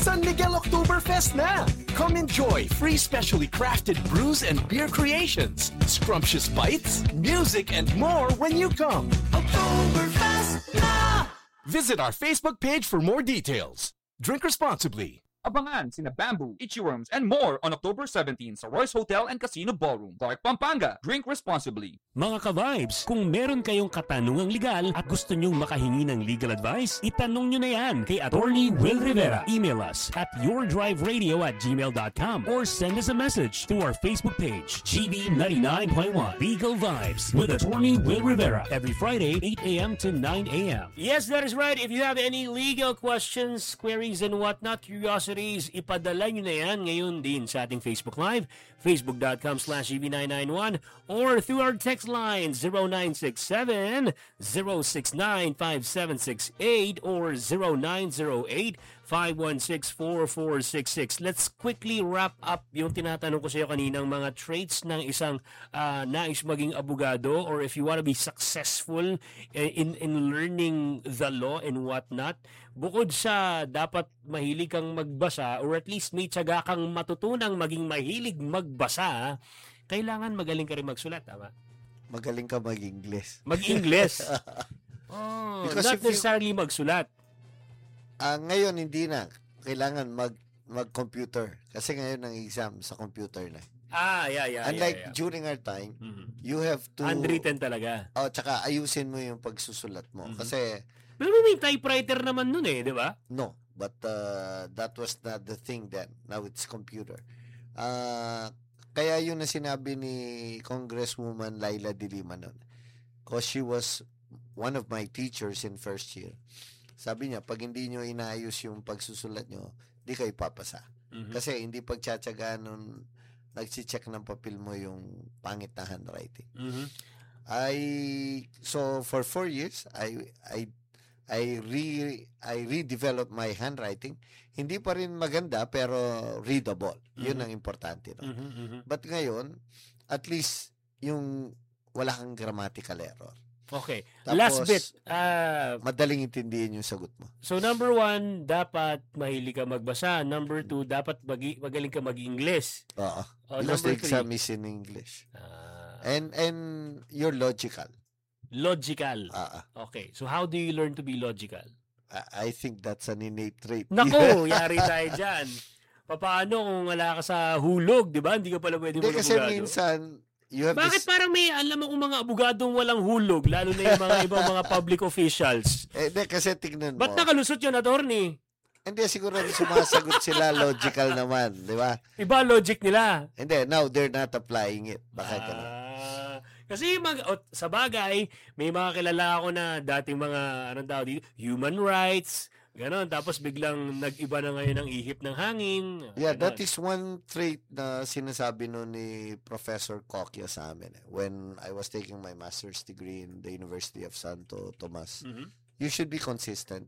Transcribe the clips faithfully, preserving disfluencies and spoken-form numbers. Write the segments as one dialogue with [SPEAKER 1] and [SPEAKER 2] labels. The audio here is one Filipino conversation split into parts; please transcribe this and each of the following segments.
[SPEAKER 1] San Miguel Oktoberfest na! Come enjoy free specially crafted brews and beer creations, scrumptious bites, music, and more when you come. Oktoberfest na! Visit our Facebook page for more details. Drink responsibly.
[SPEAKER 2] Abangan sina Bamboo, Ichiworms, and more on October seventeenth sa Royce Hotel and Casino Ballroom, Clark, Pampanga. Drink responsibly.
[SPEAKER 3] Mga ka-vibes, kung meron kayong katanungang legal at gusto nyong makahingi ng legal advice, itanong nyo na yan kay Attorney Will Rivera. Email us at yourdriveradio at gmail dot com or send us a message through our Facebook page, G B ninety-nine point one Legal Vibes with Attorney Will Rivera every Friday, eight a.m. to nine a.m.
[SPEAKER 4] Yes, that is right. If you have any legal questions, queries, and whatnot, curiosity, ipadala nyo na yan ngayon din sa ating Facebook Live, facebook dot com slash G B nine nine one, or through our text line zero nine six seven, zero six nine, five seven six eight or zero nine zero eight, five one six, four four six six. Let's quickly wrap up yung tinatanong ko sa iyo kaninang mga traits ng isang uh, nais maging abogado, or if you want to be successful in, in learning the law and whatnot. Bukod sa dapat mahilig kang magbasa or at least may tiyaga kang matutunang maging mahilig magbasa, kailangan magaling ka rin magsulat, tama?
[SPEAKER 5] Magaling ka mag-Ingles.
[SPEAKER 4] Mag-Ingles? Oh,
[SPEAKER 5] Because
[SPEAKER 4] not
[SPEAKER 5] if you-
[SPEAKER 4] necessarily magsulat.
[SPEAKER 5] Ah, ngayon hindi na kailangan mag mag-computer kasi ngayon ang exam sa computer na.
[SPEAKER 4] Ah, yeah, yeah,
[SPEAKER 5] Unlike
[SPEAKER 4] yeah, yeah.
[SPEAKER 5] during our time,
[SPEAKER 4] Mhm.
[SPEAKER 5] you have to
[SPEAKER 4] Handwritten talaga.
[SPEAKER 5] Oh, tsaka ayusin mo yung pagsusulat mo
[SPEAKER 4] Mhm.
[SPEAKER 5] kasi
[SPEAKER 4] Pero may typewriter naman nun eh, di ba?
[SPEAKER 5] no, but uh, that was not the thing then. Now it's computer. Ah, kaya yun na sinabi ni Congresswoman Laila De Lima nun. Because she was one of my teachers in first year. Sabi niya, pag hindi nyo inaayos yung pagsusulat nyo, di kayo papasa.
[SPEAKER 4] Mhm.
[SPEAKER 5] Kasi hindi pagtsatsaga nun, nagsi-check ng papel mo yung pangit na handwriting.
[SPEAKER 4] Mhm.
[SPEAKER 5] I, so for four years, I, I, I re, I redeveloped my handwriting. Hindi pa rin maganda, pero readable. Yun
[SPEAKER 4] Mhm.
[SPEAKER 5] ang importante. No?
[SPEAKER 4] Mhm, mhm.
[SPEAKER 5] But ngayon, at least, yung wala kang grammatical error.
[SPEAKER 4] Okay.
[SPEAKER 5] Tapos,
[SPEAKER 4] Last bit. Ah,
[SPEAKER 5] Madaling intindihin yung sagot mo.
[SPEAKER 4] so number one, dapat mahilig ka magbasa. Number two, dapat magi- magaling ka mag-Ingles.
[SPEAKER 5] Oo.
[SPEAKER 4] Oh,
[SPEAKER 5] Because
[SPEAKER 4] number
[SPEAKER 5] the exam
[SPEAKER 4] three.
[SPEAKER 5] is in English.
[SPEAKER 4] Ah,
[SPEAKER 5] And and you're logical.
[SPEAKER 4] logical.
[SPEAKER 5] Ah, ah.
[SPEAKER 4] Okay. So how do you learn to be logical?
[SPEAKER 5] I, I think that's an innate trait.
[SPEAKER 4] Nako, yari tayo dyan. Paano kung wala ka sa hulog, di ba? Hindi ka pala pwede
[SPEAKER 5] Hindi
[SPEAKER 4] mag
[SPEAKER 5] kasi
[SPEAKER 4] abogado.
[SPEAKER 5] minsan, you have
[SPEAKER 4] Bakit
[SPEAKER 5] this...
[SPEAKER 4] parang may alam akong mga abogadong walang hulog, lalo na yung mga ibang mga public officials?
[SPEAKER 5] Eh, hindi, kasi tignan mo.
[SPEAKER 4] Ba't nakalusot yun, attorney?
[SPEAKER 5] Hindi, siguro sumasagot sila logical naman, di ba?
[SPEAKER 4] Iba logic nila.
[SPEAKER 5] Hindi, now they're not applying it. Baka ganun.
[SPEAKER 4] Ah, kasi mag, o, sa bagay, may mga kilala ako na dating mga, anong tawag dito, human rights, ganon. Tapos biglang nag-iba na ngayon ang ihip ng hangin.
[SPEAKER 5] Yeah,
[SPEAKER 4] ganon.
[SPEAKER 5] that is one trait na sinasabi no ni Professor Kokya sa amin. Eh. When I was taking my master's degree in the University of Santo Tomas,
[SPEAKER 4] Mhm.
[SPEAKER 5] you should be consistent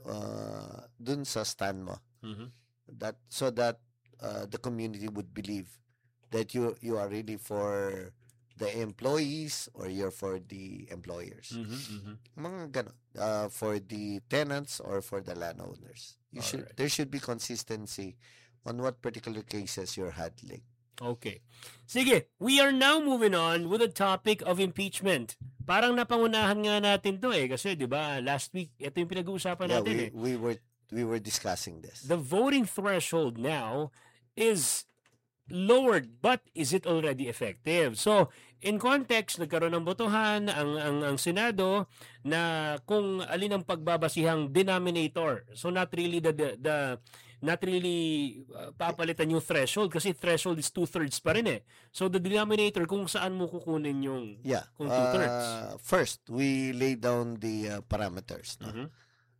[SPEAKER 5] uh, dun sa stand mo.
[SPEAKER 4] Mhm.
[SPEAKER 5] That so that uh, the community would believe that you you are really for the employees or you're for the employers.
[SPEAKER 4] Mhm, mhm.
[SPEAKER 5] Mga ganon. Uh, for the tenants or for the landowners. You should
[SPEAKER 4] Alright.
[SPEAKER 5] there should be consistency on what particular cases you're handling.
[SPEAKER 4] Okay. Sige, we are now moving on with the topic of impeachment. Parang napangunahan nga natin to eh. Kasi di ba last week, ito yung pinag-uusapan
[SPEAKER 5] Yeah,
[SPEAKER 4] natin
[SPEAKER 5] we,
[SPEAKER 4] eh.
[SPEAKER 5] we were we were discussing this.
[SPEAKER 4] The voting threshold now is lowered, but is it already effective? So, in context, nagkaroon ng botohan ang, ang, ang Senado na kung alin ang pagbabasihang denominator. So, not really the, the, the not really uh, papalitan yung threshold kasi threshold is two-thirds pa rin eh. So, the denominator, kung saan mo kukunin yung
[SPEAKER 5] Yeah.
[SPEAKER 4] kung two-thirds.
[SPEAKER 5] Uh, first, we lay down the uh, parameters. No?
[SPEAKER 4] Mhm.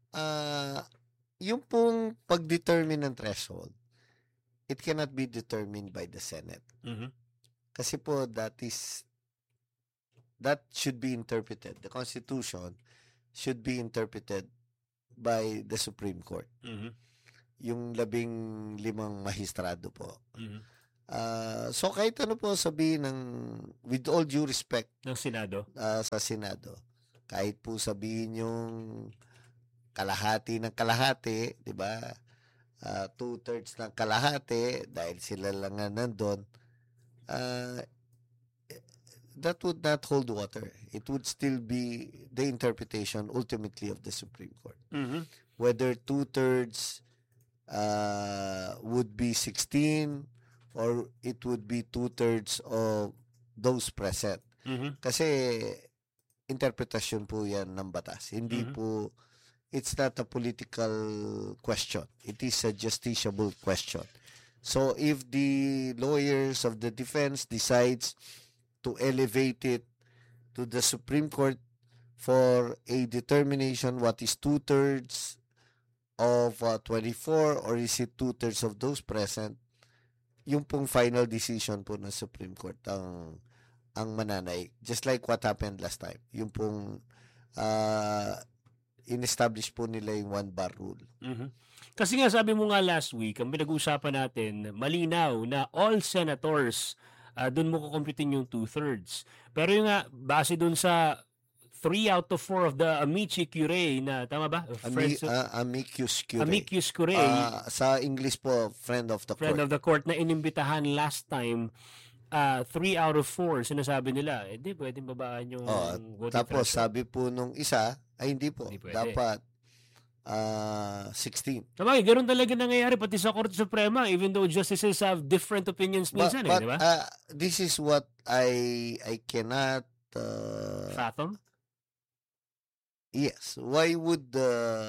[SPEAKER 5] Uh, yung pong pag-determine ng threshold, it cannot be determined by the Senate.
[SPEAKER 4] Mhm.
[SPEAKER 5] Kasi po, that is, that should be interpreted. The Constitution should be interpreted by the Supreme Court.
[SPEAKER 4] Mhm.
[SPEAKER 5] Yung labing limang mahistrado po.
[SPEAKER 4] Mhm.
[SPEAKER 5] Uh, so, kahit ano po sabihin ng, with all due respect
[SPEAKER 4] Ng Senado.
[SPEAKER 5] uh, sa Senado, kahit po sabihin yung kalahati ng kalahati, di ba? uh, two-thirds ng kalahati dahil sila lang nga nandun, uh, that would not hold water. It would still be the interpretation ultimately of the Supreme Court.
[SPEAKER 4] Mhm.
[SPEAKER 5] Whether two-thirds uh, would be sixteen or it would be two-thirds of those present.
[SPEAKER 4] Mhm.
[SPEAKER 5] Kasi interpretasyon po yan ng batas. Hindi
[SPEAKER 4] Mhm.
[SPEAKER 5] po, it's not a political question. It is a justiciable question. So if the lawyers of the defense decides to elevate it to the Supreme Court for a determination what is two-thirds of uh, twenty-four or is it two-thirds of those present, yung pong final decision po ng Supreme Court ang ang mananay. Just like what happened last time. Yung pong uh, in-establish po nila yung one-bar rule.
[SPEAKER 4] Mhm. Kasi nga sabi mo nga last week, ang pinag-uusapan natin, malinaw na all senators, uh, doon mo kukumpitin yung two-thirds. Pero yung nga, base doon sa three out of four of the amici curiae na, tama ba?
[SPEAKER 5] Ami,
[SPEAKER 4] Friends,
[SPEAKER 5] uh, amicus curiae.
[SPEAKER 4] amicus curiae,
[SPEAKER 5] Ah, sa English po, friend of the
[SPEAKER 4] friend
[SPEAKER 5] court.
[SPEAKER 4] of the court na inimbitahan last time, uh, three out of four, sinasabi nila, eh di, pwedeng babaan yung
[SPEAKER 5] Oh,
[SPEAKER 4] voting
[SPEAKER 5] tapos
[SPEAKER 4] threshold.
[SPEAKER 5] sabi po nung isa, ay hindi po.
[SPEAKER 4] Hindi pwede.
[SPEAKER 5] Dapat ah, sixteen.
[SPEAKER 4] Tama, eh, ganun talaga nangyayari pati sa Korte Suprema, even though justices have different opinions
[SPEAKER 5] But,
[SPEAKER 4] minsan,
[SPEAKER 5] but
[SPEAKER 4] eh, di ba?
[SPEAKER 5] ah, this is what I I cannot uh,
[SPEAKER 4] Fathom?
[SPEAKER 5] yes. Why would the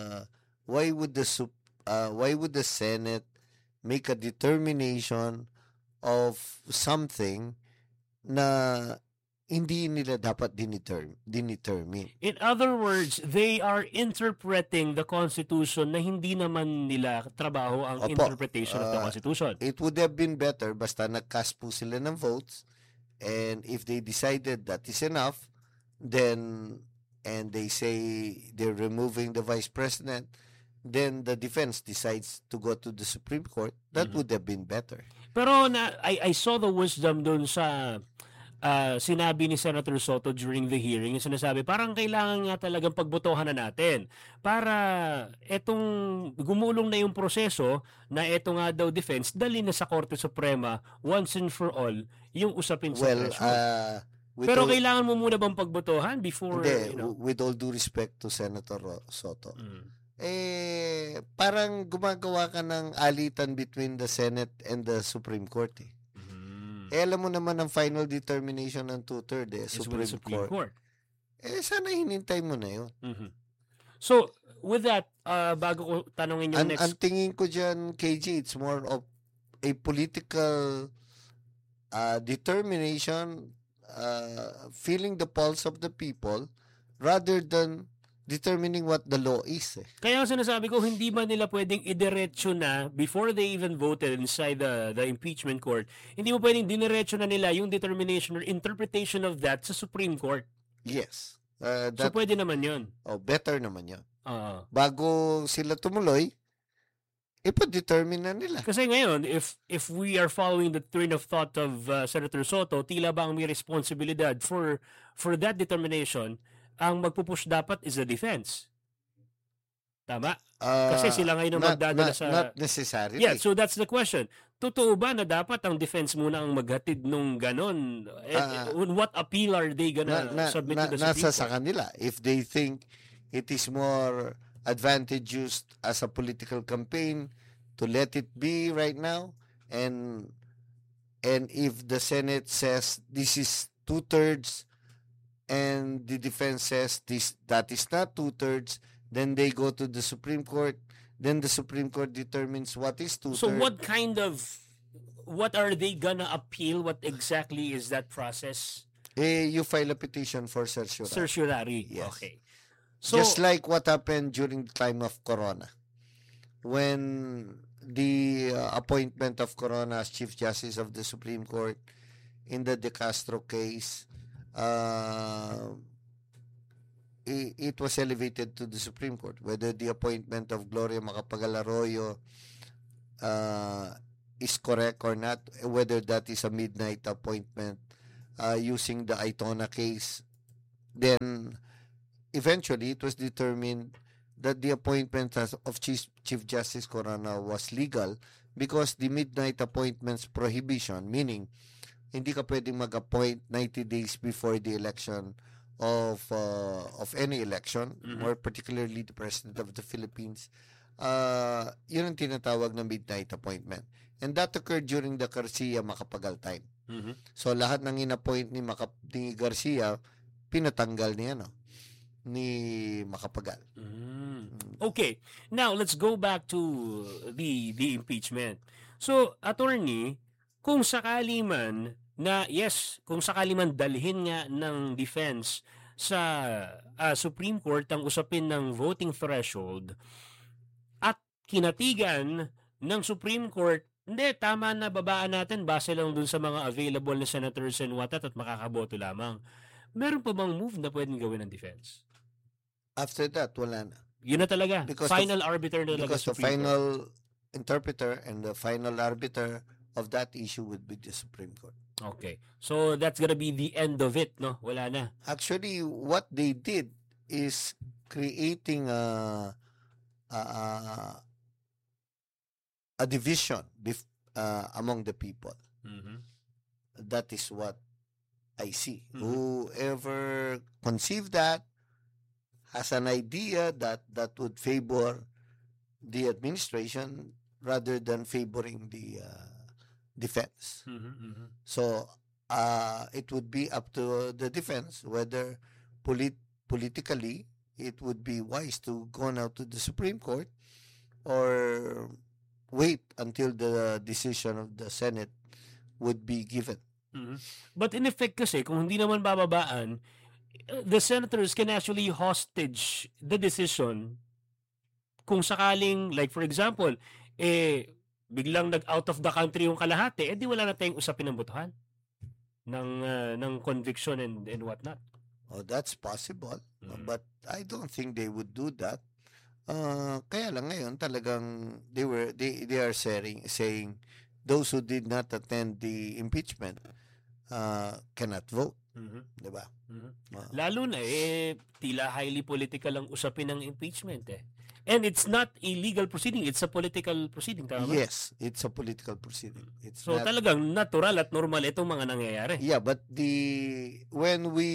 [SPEAKER 5] why would the sup- uh, why would the Senate make a determination of something na hindi nila dapat diniterm- dinetermine?
[SPEAKER 4] In other words, they are interpreting the Constitution na hindi naman nila trabaho ang
[SPEAKER 5] Opo.
[SPEAKER 4] interpretation of the
[SPEAKER 5] Ah,
[SPEAKER 4] Constitution.
[SPEAKER 5] It would have been better basta nag-cast po sila ng votes, and if they decided that is enough, then and they say they're removing the vice president, then the defense decides to go to the Supreme Court, that
[SPEAKER 4] Mhm.
[SPEAKER 5] would have been better.
[SPEAKER 4] Pero na, I, I saw the wisdom dun sa ah, sinabi ni Senator Soto during the hearing. Yung sinasabi, parang kailangan nga talagang pagbotohan na natin para etong gumulong na yung proseso na eto nga daw defense, dali na sa Korte Suprema once and for all yung usapin sa
[SPEAKER 5] Well,
[SPEAKER 4] threshold.
[SPEAKER 5] uh, with
[SPEAKER 4] Pero
[SPEAKER 5] all,
[SPEAKER 4] kailangan mo muna bang pagbotohan before,
[SPEAKER 5] hindi,
[SPEAKER 4] you know?
[SPEAKER 5] with all due respect to Senator Ro- Soto,
[SPEAKER 4] Mm.
[SPEAKER 5] eh, parang gumagawa ka ng alitan between the Senate and the Supreme Court, eh. Eh, alam mo naman ang final determination ng two-third, eh,
[SPEAKER 4] Is with
[SPEAKER 5] Supreme,
[SPEAKER 4] the Supreme
[SPEAKER 5] Court.
[SPEAKER 4] Court.
[SPEAKER 5] Eh, sana hinintay mo na yun.
[SPEAKER 4] Mhm. So, with that, uh, bago ko tanongin yung
[SPEAKER 5] Ang,
[SPEAKER 4] next...
[SPEAKER 5] ang tingin ko dyan, K G, it's more of a political uh, determination, uh, feeling the pulse of the people, rather than determining what the law is. Eh.
[SPEAKER 4] Kaya ang sinasabi ko, hindi ba nila pwedeng idiretso na before they even voted inside the the impeachment court, hindi mo pwedeng diniretso na nila yung determination or interpretation of that sa Supreme Court.
[SPEAKER 5] Yes. Uh,
[SPEAKER 4] So,
[SPEAKER 5] that,
[SPEAKER 4] pwede naman yun.
[SPEAKER 5] oh, better naman yun.
[SPEAKER 4] Oo.
[SPEAKER 5] Bago sila tumuloy, ipa-determine na nila.
[SPEAKER 4] Kasi ngayon, if if we are following the train of thought of uh, Senator Soto, tila ba ang may responsibilidad for for that determination, ang magpupush dapat is the defense. Tama?
[SPEAKER 5] Uh,
[SPEAKER 4] Kasi sila ngayon ang
[SPEAKER 5] not,
[SPEAKER 4] magdadala
[SPEAKER 5] not,
[SPEAKER 4] sa...
[SPEAKER 5] Not necessarily.
[SPEAKER 4] Yeah, so that's the question. Totoo ba na dapat ang defense muna ang maghatid nung ganon? Eh,
[SPEAKER 5] Ah,
[SPEAKER 4] what appeal are they gonna
[SPEAKER 5] na, na,
[SPEAKER 4] submit
[SPEAKER 5] na,
[SPEAKER 4] to the
[SPEAKER 5] nasa
[SPEAKER 4] Supreme
[SPEAKER 5] sa
[SPEAKER 4] Court?
[SPEAKER 5] kanila. If they think it is more advantageous as a political campaign to let it be right now, and and if the Senate says this is two-thirds and the defense says this that is not two-thirds, then they go to the Supreme Court, then the Supreme Court determines what is two-thirds.
[SPEAKER 4] So what kind of, what are they gonna appeal? What exactly is that process?
[SPEAKER 5] Eh, you file a petition for certiorari.
[SPEAKER 4] Certiorari.
[SPEAKER 5] Yes.
[SPEAKER 4] Okay. So,
[SPEAKER 5] Just like what happened during the time of Corona. When the uh, appointment of Corona as Chief Justice of the Supreme Court in the De Castro case, uh, it, it was elevated to the Supreme Court. Whether the appointment of Gloria Macapagal Arroyo uh, is correct or not, whether that is a midnight appointment uh, using the Aitona case, then eventually it was determined that the appointment as- of Chief, Chief Justice Corona was legal because the midnight appointments prohibition, meaning hindi ka pwedeng mag-appoint ninety days before the election of uh, of any election,
[SPEAKER 4] Mhm.
[SPEAKER 5] more particularly the President of the Philippines. Uh, yun ang tinatawag na midnight appointment. And that occurred during the Garcia Macapagal time.
[SPEAKER 4] Mhm.
[SPEAKER 5] So lahat ng in-appoint ni, Macap- ni Garcia, pinatanggal niya, no? Ni Macapagal.
[SPEAKER 4] Mm. Okay. Now, let's go back to the the impeachment. So, attorney, kung sakali man na, yes, kung sakali man dalhin nga ng defense sa ah, Supreme Court ang usapin ng voting threshold at kinatigan ng Supreme Court, hindi, tama na, babaan natin base lang dun sa mga available na senators and whatnot at makakaboto lamang. Meron pa bang move na pwedeng gawin ng defense?
[SPEAKER 5] After that, wala na.
[SPEAKER 4] Yun na talaga.
[SPEAKER 5] Because
[SPEAKER 4] final arbiter na talaga
[SPEAKER 5] Because the
[SPEAKER 4] Supreme Court.
[SPEAKER 5] final interpreter and the final arbiter of that issue would be the Supreme Court.
[SPEAKER 4] Okay. So that's gonna be the end of it, no? Wala na.
[SPEAKER 5] Actually, what they did is creating a a, a, a division bef- uh, among the people.
[SPEAKER 4] Mhm.
[SPEAKER 5] That is what I see.
[SPEAKER 4] Mhm.
[SPEAKER 5] Whoever conceived that has an idea that that would favor the administration rather than favoring the uh, defense.
[SPEAKER 4] Mhm, mhm.
[SPEAKER 5] So uh, it would be up to the defense whether polit- politically it would be wise to go now to the Supreme Court or wait until the decision of the Senate would be given.
[SPEAKER 4] Mhm. But in effect kasi, kung hindi naman bababaan, uh, the senators can actually hostage the decision kung sakaling, like for example, eh, biglang nag-out of the country yung kalahati, eh di wala na tayong usapin ng botohan ng, uh, ng conviction and, and whatnot.
[SPEAKER 5] Oh, that's possible. Uh,
[SPEAKER 4] Mm.
[SPEAKER 5] But I don't think they would do that. Uh, kaya lang ngayon talagang they were they they are saying saying those who did not attend the impeachment uh, cannot vote,
[SPEAKER 4] Mhm.
[SPEAKER 5] 'di ba?
[SPEAKER 4] Mhm.
[SPEAKER 5] Uh,
[SPEAKER 4] Lalo na eh tila highly political ang usapin ng impeachment eh. And it's not a legal proceeding, it's a political proceeding, tama ba?
[SPEAKER 5] yes, it's a political proceeding. It's
[SPEAKER 4] So
[SPEAKER 5] not,
[SPEAKER 4] talagang natural at normal itong mga nangyayari.
[SPEAKER 5] yeah, but the when we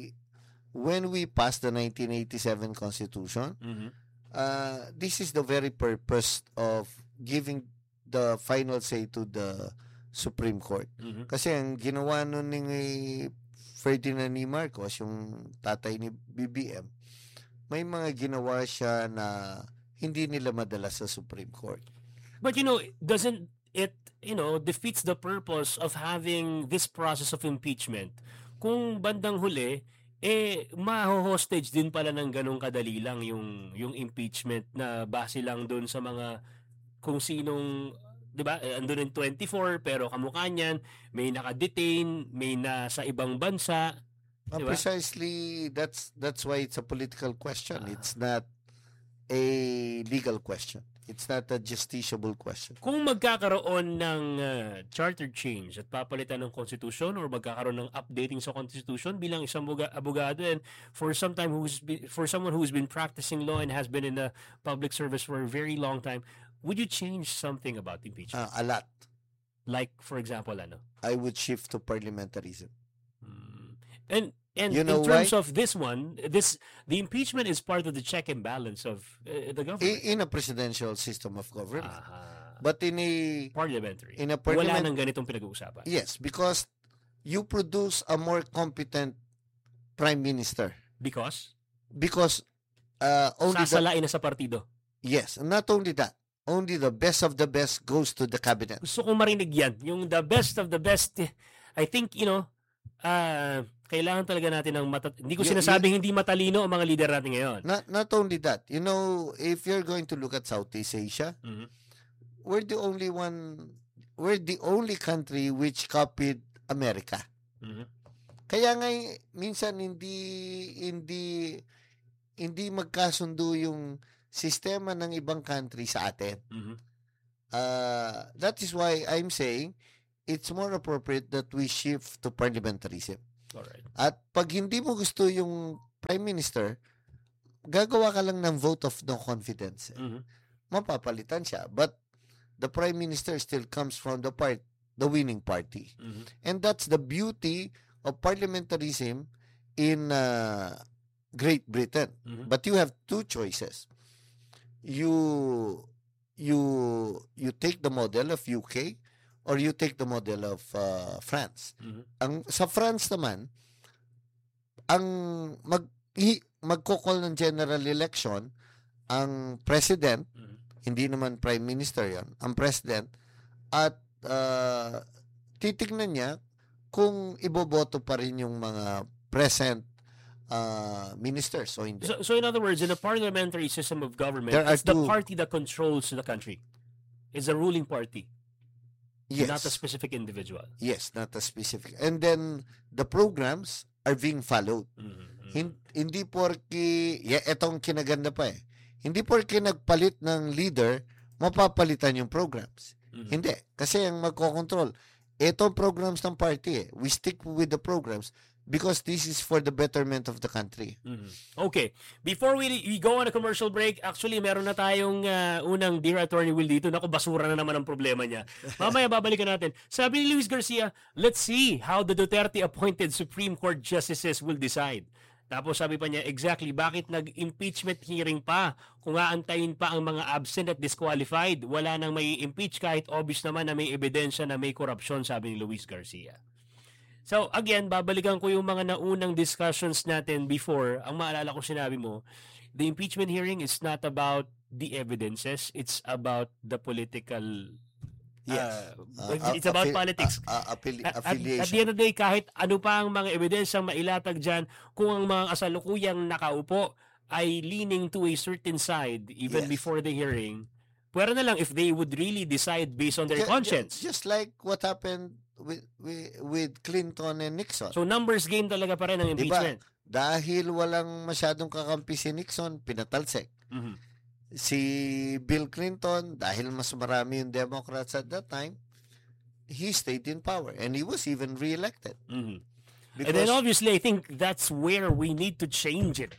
[SPEAKER 5] when we passed the nineteen eighty-seven Constitution,
[SPEAKER 4] Mhm.
[SPEAKER 5] uh, this is the very purpose of giving the final say to the Supreme Court.
[SPEAKER 4] Mhm.
[SPEAKER 5] Kasi ang ginawa nun ni Ferdinand E. Marcos, yung tatay ni B B M, may mga ginawa siya na hindi nila madala sa Supreme Court.
[SPEAKER 4] But you know, doesn't it, you know, defeats the purpose of having this process of impeachment? Kung bandang huli, eh, ma-hostage din pala ng ganong kadali lang yung, yung impeachment na base lang doon sa mga kung sinong, di ba, eh, andun yung twenty-four, pero kamukha niyan, may naka-detain, may nasa ibang bansa.
[SPEAKER 5] Uh,
[SPEAKER 4] Diba?
[SPEAKER 5] Precisely, that's that's why it's a political question.
[SPEAKER 4] Ah.
[SPEAKER 5] It's not a legal question. It's not a justiciable question.
[SPEAKER 4] Kung magkakaroon ng uh, charter change at papalitan ng constitution or magkakaroon ng updating sa constitution bilang isang buga- abogado and for some time who's be, for someone who's been practicing law and has been in the public service for a very long time, would you change something about impeachment?
[SPEAKER 5] Uh, a lot.
[SPEAKER 4] Like for example, ano?
[SPEAKER 5] I would shift to parliamentarism.
[SPEAKER 4] Hmm. And and
[SPEAKER 5] You
[SPEAKER 4] in
[SPEAKER 5] know
[SPEAKER 4] terms
[SPEAKER 5] why?
[SPEAKER 4] of this one, this the impeachment is part of the check and balance of uh, the government.
[SPEAKER 5] I- in a presidential system of government.
[SPEAKER 4] Aha.
[SPEAKER 5] But in a
[SPEAKER 4] Parliamentary.
[SPEAKER 5] in a
[SPEAKER 4] Wala
[SPEAKER 5] parliament,
[SPEAKER 4] nang ganitong pinag-uusapan.
[SPEAKER 5] yes, because you produce a more competent prime minister
[SPEAKER 4] Because
[SPEAKER 5] because uh, only the,
[SPEAKER 4] sasalain na sa partido.
[SPEAKER 5] yes, not only that, only the best of the best goes to the cabinet.
[SPEAKER 4] Gusto kong marinig yan. Yung the best of the best, eh, I think, you know, ah, kailangan talaga natin ng mata... Hindi ko
[SPEAKER 5] You-
[SPEAKER 4] sinasabing hindi matalino ang mga leader natin ngayon.
[SPEAKER 5] Not not only that, you know, if you're going to look at Southeast Asia,
[SPEAKER 4] Mhm.
[SPEAKER 5] we're the only one, we're the only country which copied America.
[SPEAKER 4] Mhm.
[SPEAKER 5] Kaya nga eh, minsan hindi hindi hindi magkasundo yung sistema ng ibang country sa atin.
[SPEAKER 4] Mhm.
[SPEAKER 5] Uh, that is why I'm saying it's more appropriate that we shift to parliamentarism.
[SPEAKER 4] Alright.
[SPEAKER 5] At pag hindi mo gusto yung prime minister, gagawa ka lang ng vote of no confidence. Eh.
[SPEAKER 4] Mhm.
[SPEAKER 5] Mapapalitan siya. But the Prime Minister still comes from the part, the winning party.
[SPEAKER 4] Mhm.
[SPEAKER 5] And that's the beauty of parliamentarism in uh, Great Britain.
[SPEAKER 4] Mhm.
[SPEAKER 5] But you have two choices. You you you take the model of U K or you take the model of uh, France.
[SPEAKER 4] Mhm.
[SPEAKER 5] Ang sa France naman, ang mag i, magko-call ng general election ang president,
[SPEAKER 4] Mhm.
[SPEAKER 5] hindi naman prime minister 'yon, ang president, at uh, titignan niya kung iboboto pa rin yung mga present uh, ministers o hindi.
[SPEAKER 4] So, so in other words, in a parliamentary system of government,
[SPEAKER 5] There are
[SPEAKER 4] it's the
[SPEAKER 5] two-
[SPEAKER 4] party that controls the country. It's the ruling party,
[SPEAKER 5] yes.
[SPEAKER 4] not a specific individual.
[SPEAKER 5] Yes, not a specific. And then the programs are being followed.
[SPEAKER 4] Mhm.
[SPEAKER 5] Hin- hindi porke, yeah, etong kinaganda pa eh. Hindi porke nagpalit ng leader, mapapalitan yung programs.
[SPEAKER 4] Mhm.
[SPEAKER 5] Hindi. Kasi ang magkocontrol, etong programs ng party eh. We stick with the programs because this is for the betterment of the country.
[SPEAKER 4] Mhm. Okay. Before we, we go on a commercial break, actually, meron na tayong uh, unang Dear Attorney Will dito. Naku, basura na naman ang problema niya. Mamaya, babalikan natin. Sabi ni Luis Garcia, let's see how the Duterte-appointed Supreme Court justices will decide. Tapos sabi pa niya, exactly, bakit nag-impeachment hearing pa? Kung aantayin pa ang mga absent at disqualified, wala nang may impeach kahit obvious naman na may ebidensya na may korupsyon, sabi ni Luis Garcia. So, again, babalikan ko yung mga naunang discussions natin before. Ang maalala ko sinabi mo, the impeachment hearing is not about the evidences. It's about the political...
[SPEAKER 5] Yes.
[SPEAKER 4] uh,
[SPEAKER 5] Uh,
[SPEAKER 4] it's about
[SPEAKER 5] affi-
[SPEAKER 4] politics.
[SPEAKER 5] uh, uh, affili-
[SPEAKER 4] At, at,
[SPEAKER 5] affiliation.
[SPEAKER 4] at the end of the day, kahit ano pa ang mga ebidensyang mailatag dyan, kung ang mga kasalukuyang nakaupo ay leaning to a certain side even
[SPEAKER 5] Yes.
[SPEAKER 4] before the hearing, pwera na lang if they would really decide based on their
[SPEAKER 5] Ju- ju-
[SPEAKER 4] conscience.
[SPEAKER 5] Just like what happened with, with, with Clinton and Nixon.
[SPEAKER 4] So numbers game talaga pa rin ang
[SPEAKER 5] Diba?
[SPEAKER 4] impeachment.
[SPEAKER 5] Dahil walang masyadong kakampi si Nixon, pinatalsik.
[SPEAKER 4] Mhm.
[SPEAKER 5] Si Bill Clinton, dahil mas marami yung Democrats at that time, he stayed in power. And he was even re-elected.
[SPEAKER 4] Mhm. And
[SPEAKER 5] Because,
[SPEAKER 4] then obviously, I think that's where we need to change it.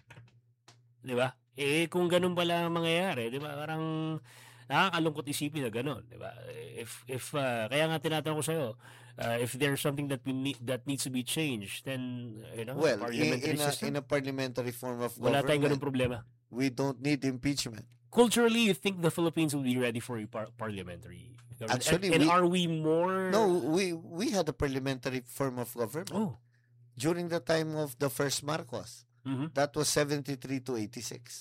[SPEAKER 4] Di ba? Eh, kung ganun pala ang mangyayari, di ba? Parang nakakalungkot isipin na ganun, di ba? If, if, uh, kaya nga tinatanong ko sa'yo, uh, if there's something that we need, that needs to be changed, then, you know,
[SPEAKER 5] well, in,
[SPEAKER 4] parliamentary
[SPEAKER 5] in, a,
[SPEAKER 4] system,
[SPEAKER 5] in a parliamentary form of
[SPEAKER 4] wala tayong ganun
[SPEAKER 5] government,
[SPEAKER 4] problema.
[SPEAKER 5] we don't need impeachment.
[SPEAKER 4] Culturally, you think the Philippines will be ready for a par- parliamentary government?
[SPEAKER 5] Actually,
[SPEAKER 4] and, and
[SPEAKER 5] we-
[SPEAKER 4] are we more...
[SPEAKER 5] No, we we had a parliamentary form of government
[SPEAKER 4] Oh.
[SPEAKER 5] during the time of the first Marcos.
[SPEAKER 4] Mhm.
[SPEAKER 5] That was seventy-three to eighty-six.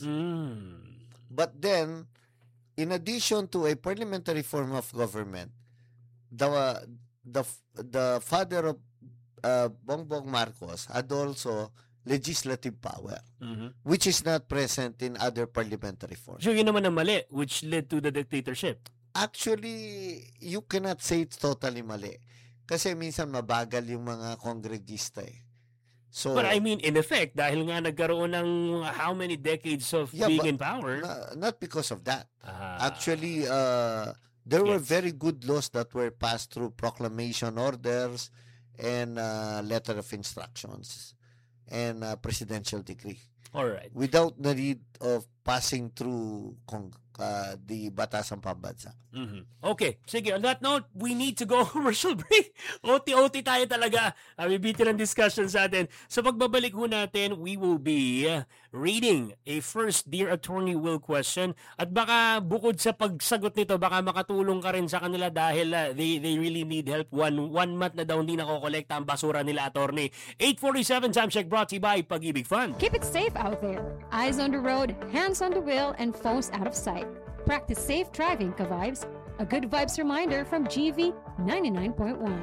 [SPEAKER 4] Mm.
[SPEAKER 5] But then, in addition to a parliamentary form of government, the the the father of uh, Bongbong Marcos had also legislative power,
[SPEAKER 4] Mhm.
[SPEAKER 5] which is not present in other parliamentary forms.
[SPEAKER 4] So yun naman ang mali, which led to the dictatorship.
[SPEAKER 5] Actually, you cannot say it's totally mali. Kasi minsan mabagal yung mga kongregista eh. So,
[SPEAKER 4] But I mean, in effect, dahil nga nagkaroon ng how many decades of
[SPEAKER 5] Yeah,
[SPEAKER 4] being
[SPEAKER 5] but
[SPEAKER 4] in power.
[SPEAKER 5] na- not because of that.
[SPEAKER 4] Ah,
[SPEAKER 5] Actually, uh, there were
[SPEAKER 4] Yes.
[SPEAKER 5] very good laws that were passed through proclamation orders and uh, letter of instructions and uh, presidential decree
[SPEAKER 4] all right.
[SPEAKER 5] without the need of passing through kong, uh, the Batasang Pambansa.
[SPEAKER 4] Mhm. Okay, sige. On that note, we need to go commercial break. O T O T tayo talaga. Uh, bibitin ang discussion sa atin. Sa pagbabalik ho natin, we will be uh, reading a first Dear Attorney Will question. At baka bukod sa pagsagot nito, baka makatulong ka rin sa kanila dahil uh, they, they really need help. One, one month na daw hindi nakokolekta ang basura nila, attorney. eight forty-seven Time Check brought to you by Pag-ibig Fund.
[SPEAKER 6] Keep it safe out there. Eyes on the road, hands on the wheel, and phones out of sight. Practice safe driving, ka-vibes. A good vibes reminder from G V ninety-nine point one.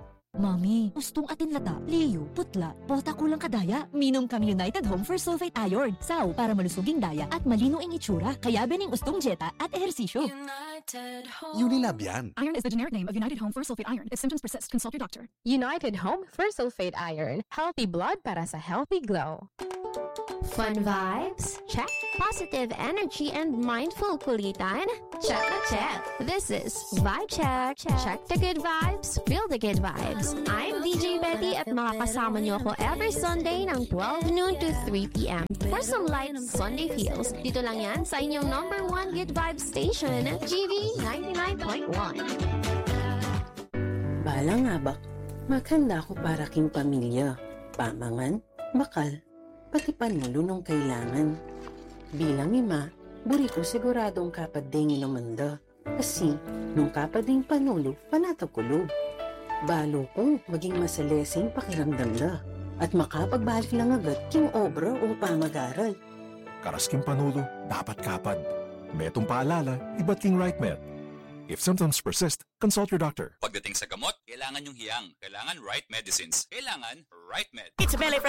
[SPEAKER 7] Mami, gustong atin lata, liyo, putla, bota kulang kadaya. Minom kami United Home for Sulfate Iron. Saw para malusuging daya at malino ang itsura. Kaya bening ustong jeta at ehersisyo.
[SPEAKER 1] Unilab yan.
[SPEAKER 8] Iron is the generic name of United Home for Sulfate Iron. If symptoms persist, consult your doctor.
[SPEAKER 9] United Home for Sulfate Iron. Healthy blood para sa healthy glow.
[SPEAKER 6] Fun vibes? Check.
[SPEAKER 9] Positive energy and mindful kulitan? Check na check. This is Vibe Check. Check the good vibes, feel the good vibes. I'm D J Betty at makakasama niyo ko every Sunday ng twelve noon to three p.m. for some light Sunday feels. Dito lang yan sa inyong number one good vibe station, G V ninety-nine point one.
[SPEAKER 10] Balang abak, maghanda ko para king pamilya. Pamangan, bakal, pati panulo nung kailangan. Bilang ima, buri ko siguradong kapading inamanda. Kasi, nung kapading panulo, panatag kulob. Balo kong maging masalesing pakiramdam na. At makapagbalik lang agad king obra o pamag-aral.
[SPEAKER 11] Karas king panulo, dapat kapad. Metong paalala, iba't king right met. If symptoms persist, consult your doctor.
[SPEAKER 2] Pagdating sa gamot, kailangan yung hiyang. Kailangan right medicines. Kailangan right med.
[SPEAKER 12] It's a belly